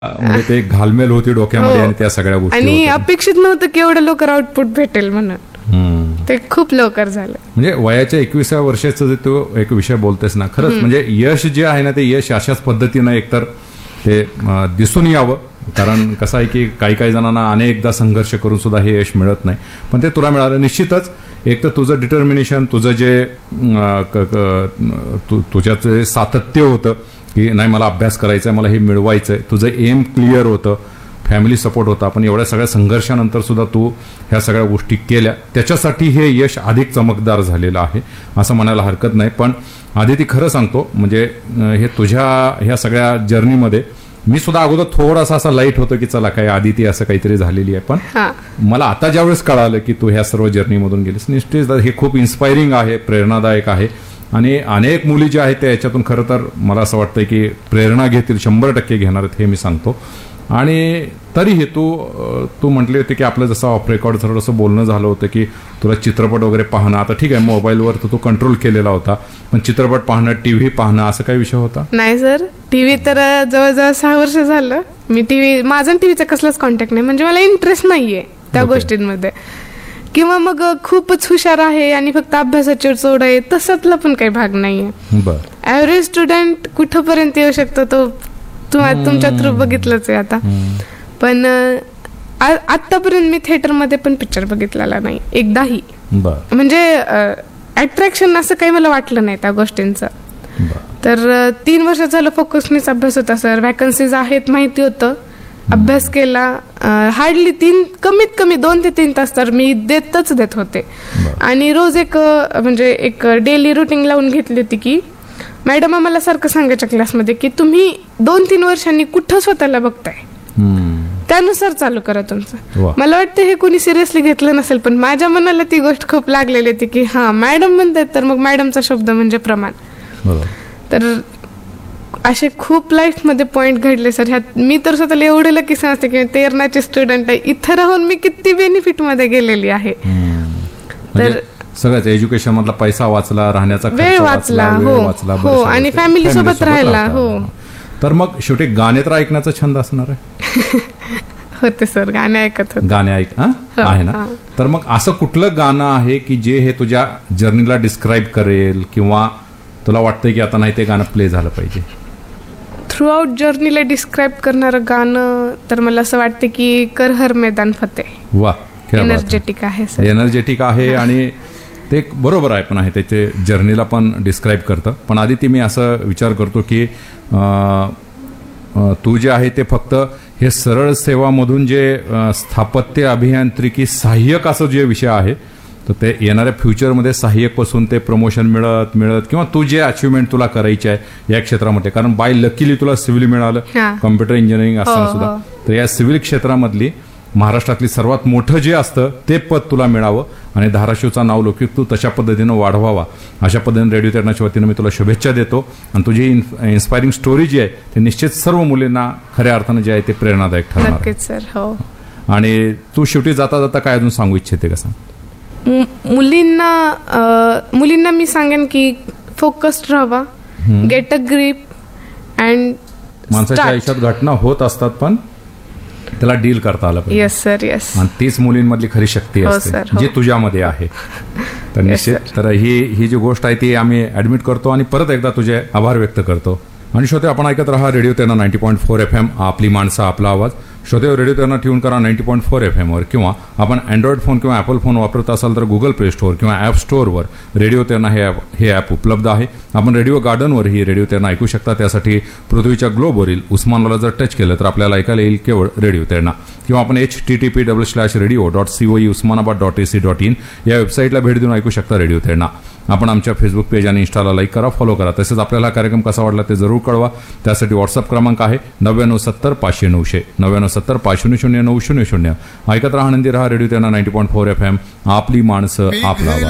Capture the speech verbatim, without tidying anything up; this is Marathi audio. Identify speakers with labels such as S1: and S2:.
S1: म्हणजे ते घालमेल होती डोक्यामध्ये आणि त्या सगळ्या गोष्टी
S2: आणि
S1: होत्या.
S2: अपेक्षित नव्हतं की एवढं लवकर आउटपुट भेटेल म्हणून
S1: हम्म.
S2: ते खूप लवकर झालं.
S1: म्हणजे वयाच्या एकविसाव्या वर्षाचा जे तो एक विषय बोलतेस ना, खरंच म्हणजे यश जे आहे ना ते यश अशाच पद्धतीनं एकतर ते अं, दिसून यावं. कारण कसं आहे की काही काही जणांना अनेकदा संघर्ष करून सुद्धा हे यश मिळत नाही, पण ते तुला मिळालं. निश्चितच एक तर तुझं डिटर्मिनेशन, तुझं जे अं, क- क- तु- तुझ्याचं जे सातत्य होतं की नाही मला अभ्यास करायचा आहे, मला हे मिळवायचं आहे, तुझं एम क्लिअर होतं, फॅमिली सपोर्ट होता, पण एवढ्या सगळ्या संघर्षानंतर सुद्धा तू ह्या सगळ्या गोष्टी केल्या, त्याच्यासाठी हे यश अधिक चमकदार झालेलं आहे असं म्हणायला हरकत नाही. पण आदिती खरं सांगतो म्हणजे अं, हे तुझ्या ह्या सगळ्या जर्नीमध्ये मी सुद्धा अगोदर थोडासा असा लाईट होतो की चला काय आदिती असं काहीतरी झालेली आहे, पण
S2: हा
S1: मला आता ज्यावेळेस कळालं की तू ह्या सर्व जर्नीमधून गेलीस, निश्चित हे खूप इन्स्पायरिंग आहे, प्रेरणादायक आहे. आणि अनेक मुली ज्या आहेत त्या याच्यातून खरं तर मला असं वाटतं की प्रेरणा घेतील, शंभर टक्के घेणार आहेत हे मी सांगतो. आणि तरीही तू अं, तू म्हटली होती की आपलं जसं ऑफ रेकॉर्ड थोडंसं बोलणं झालं होतं की तुला चित्रपट वगैरे पाहणं, आता ठीक आहे मोबाईलवर तर तू कंट्रोल केलेला होता, पण चित्रपट पाहणं, टीव्ही पाहणं असं काही विषय होता?
S2: नाही सर, टीव्ही तर जवळजवळ सहा वर्ष झालं मी टीव्ही, माझा टीव्हीचा कसलाच कॉन्टॅक्ट नाही, म्हणजे मला इंटरेस्ट नाहीये त्या
S1: Okay.
S2: गोष्टींमध्ये. किंवा मग खूपच हुशार आहे आणि फक्त अभ्यासाची चोड आहे तसंतला पण काही भाग नाहीये.
S1: बरं.
S2: ऍव्हरेज स्टुडंट कुठपर्यंत येऊ शकतो तो तुम्हा- तुमच्या थ्रू बघितलंच आहे आता. पण अं, आ- आतापर्यंत मी थिएटरमध्ये पण पिक्चर बघितलेला नाही एकदाही.
S1: बरं.
S2: म्हणजे अट्रॅक्शन असं काही मला वाटलं नाही त्या गोष्टींचं.
S1: बरं.
S2: तर अ, तीन वर्ष झालं फोकसनेच अभ्यास होता सर. वॅकन्सीज आहेत माहिती होतं, अभ्यास केला. हार्डली तीन कमीत कमी दोन ते तीन तास तर मी देतच देत होते. आणि रोज एक अ, म्हणजे एक डेली रुटीन लावून घेतली होती की मॅडम आम्हाला सारखं सांगायच्या क्लासमध्ये की तुम्ही दोन तीन वर्षांनी कुठं स्वतःला बघताय
S1: हम्म.
S2: त्यानुसार चालू करा तुमचं.
S1: वा.
S2: मला वाटतं हे कोणी सिरियसली घेतलं नसेल, पण माझ्या मनाला ती गोष्ट खूप लागलेली होती की हा मॅडम म्हणतात तर मग मॅडमचा शब्द म्हणजे प्रमाण.
S1: बरोबर.
S2: तर असे खूप लाईफ मध्ये पॉइंट घडले सर. ह्यात मी तर स्वतःला एवढे लकी समजते की तेरणाचे स्टुडंट आहे, इथं राहून मी किती बेनिफिट मध्ये गेलेली आहे.
S1: म्हणजे सगळ्याच एज्युकेशन मधला पैसा वाचला, राहण्याचा खर्च
S2: वेळ
S1: वाचला,
S2: वाचला,
S1: वेळ
S2: हो,
S1: वाचला,
S2: हो,
S1: बऱ्याचशा
S2: आणि
S1: गोष्टी.
S2: family
S1: Family
S2: सोबत राहायला,
S1: राहता.
S2: हो.
S1: तर मग शेवटी गाणे तर ऐकण्याचा छंद असणार आहे?
S2: होते सर, गाणे ऐकत होते.
S1: गाणे ऐक हा?
S2: हो,
S1: आहे ना.
S2: हा.
S1: तर मग असं कुठलं गाणं आहे की जे हे तुझ्या जर्नीला डिस्क्राईब करेल किंवा तुला वाटतंय की आता नाही ते गाणं प्ले झालं पाहिजे?
S2: थ्रू आउट जर्नीला डिस्क्राईब करणारं गाणं तर मला असं वाटतं की कर हर मैदान फतेह.
S1: वा,
S2: एनर्जेटिक आहे सर.
S1: एनर्जेटिक आहे आणि ते बरोबर आहे पण आहे, त्याचे जर्नीला पण डिस्क्राईब करतं. पण आधी ती मी असं विचार करतो की अं, अं, तू जे आहे ते फक्त हे सरळ सेवामधून जे अं, स्थापत्य अभियांत्रिकी सहाय्यक असं जे विषय आहे तर ते येणाऱ्या फ्युचरमध्ये सहाय्यक पासून ते प्रमोशन मिळत मिळत किंवा तू जे अचिव्हमेंट तुला करायची आहे या क्षेत्रामध्ये, कारण बाय लकीली तुला सिव्हिल मिळालं,
S2: हा.
S1: कम्प्युटर इंजिनिअरिंग असताना
S2: हो,
S1: सुद्धा,
S2: हो.
S1: तर या सिव्हिल क्षेत्रामधली महाराष्ट्रातली सर्वात मोठं जे असतं ते पद तुला मिळावं आणि धाराशिवचा नाव लौकिक तू तशा पद्धतीनं वाढवावा, अशा पद्धतीने रेडिओ तेरणाच्या वतीनं मी तुला शुभेच्छा देतो. आणि तुझी इन्स्पायरिंग स्टोरी जी आहे ते निश्चित सर्व मुलींना खऱ्या अर्थानं जे आहे ते प्रेरणादायक ठरणार आहे.
S2: नक्कीच सर. हो.
S1: आणि तू शेवटी जाता जाता काय अजून सांगू इच्छिते का सांग?
S2: मु- मुलींना अ, मुलींना मी सांगेन की फोकस्ड राहावा, गेट अ ग्रीप अँड
S1: माणसाच्या आयुष्यात घटना होत असतात पण त्याला डील करता आलं पाहिजे.
S2: Yes sir, yes.
S1: आणि तीच मुलींमधली खरी शक्ती
S2: हो
S1: असते
S2: सर, हो.
S1: जी तुझ्यामध्ये आहे. तर निश्चित तर ही ही जी गोष्ट आहे ती आम्ही ऍडमिट करतो आणि परत एकदा तुझे आभार व्यक्त करतो. आणि श्रोते, आपण ऐकत राहा radio Terna ninety point four F M, आपली माणसं आपला आवाज. श्रोते, रेडिओ तेरणा ट्यून करा नाईन्टी पॉईंट फोर एफ एमवर, किंवा आपण अँड्रॉइड फोन किंवा ॲपल फोन वापरत असाल तर गुगल प्ले स्टोअर किंवा ॲप स्टोअरवर रेडिओ तेरणा हे ॲप हे ॲप उपलब्ध आहे. आपण रेडिओ गार्डनवरही रेडिओ तेरणा ऐकू शकता. त्यासाठी पृथ्वीच्या ग्लोबवरील उस्मानला जर टच केलं तर आपल्याला ऐकायला येईल केवळ रेडिओ तेरणा. किंवा आपण H T T P double slash radio dot COE Osmanabad dot AC dot in या वेबसाईटला भेट देऊन ऐकू शकता रेडिओ तेरणा. आपण आमच्या फेसबुक पेज आणि इन्स्टाला लाईक करा, फॉलो करा. तसेच आपल्याला हा कार्यक्रम कसा वाटला ते जरूर कळवा. त्यासाठी व्हॉट्सअप क्रमांक आहे नव्याण्णव सत्तर पाचशे नऊशे नव्याण्णव सत्तर पाच शून्य शून्य नऊ शून्य शून्य. ऐकत राहा, आनंदी राहा. Radio Terna ninety point four F M, आपली माणसं आपला आवाज.